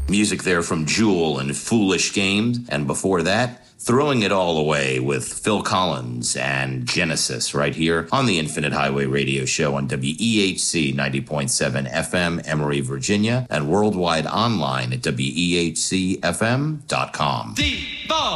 Music there from Jewel and Foolish Games, and before that, Throwing It All Away with Phil Collins and Genesis right here on the Infinite Highway Radio Show on WEHC 90.7 FM, Emory, Virginia, and worldwide online at WEHCFM.com.